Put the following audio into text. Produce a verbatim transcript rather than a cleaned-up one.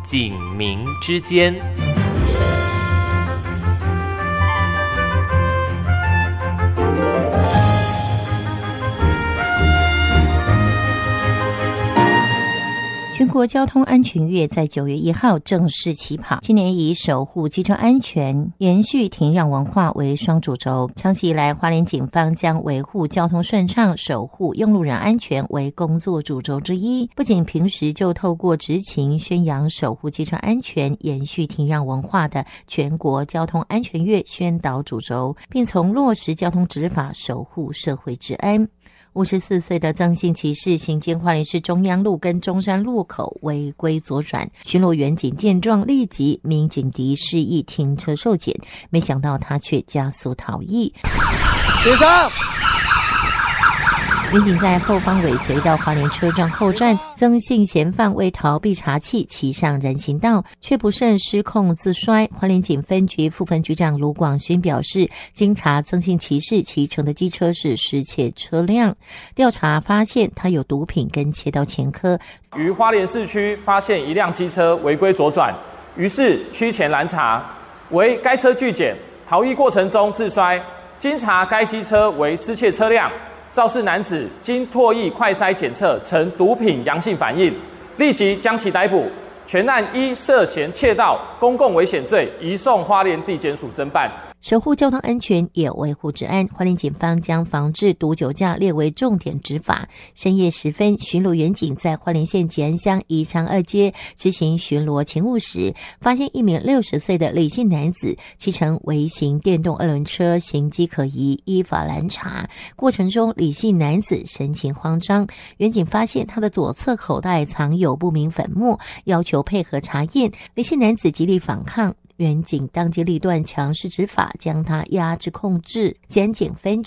警民之间。 全国交通安全月在九月一号正式起跑。今年以守护机车安全、延续停让文化为双主轴。长期以来，花莲警方将维护交通顺畅、守护用路人安全为工作主轴之一。不仅平时就透过执勤宣扬守护机车安全、延续停让文化的全国交通安全月宣导主轴，并从落实交通执法守护社会治安。五十四岁的曾姓骑士行经花莲市中央路跟中山路口违规左转，巡逻员警见状立即鸣警笛示意停车受检，没想到他却加速逃逸。 停车！ 民警在后方尾随到花莲车站后站，曾姓嫌犯为逃避查缉，骑上人行道，却不慎失控自摔。花莲警分局副分局长卢广勋表示，经查曾姓骑士骑乘的机车是失窃车辆，调查发现他有毒品跟窃盗前科。 于花莲市区发现一辆机车违规左转，于是趋前拦查，为该车拒检，逃逸过程中自摔。经查该机车为失窃车辆。肇事男子经唾液快筛检测呈毒品阳性反应，立即将其逮捕。全案依涉嫌窃盗、公共危险罪移送花莲地检署侦办。 守护交通安全也维护治安，花莲警方将防治毒酒驾列为重点执法。深夜时分，巡逻员警在花莲县吉安乡宜昌二街执行巡逻勤务时，发现一名六十岁的李姓男子骑乘微型电动二轮车，行迹可疑，依法拦查。过程中，李姓男子神情慌张，员警发现他的左侧口袋藏有不明粉末，要求配合查验。李姓男子极力反抗，员警当机立断，强势执法，将他压制控制。检警分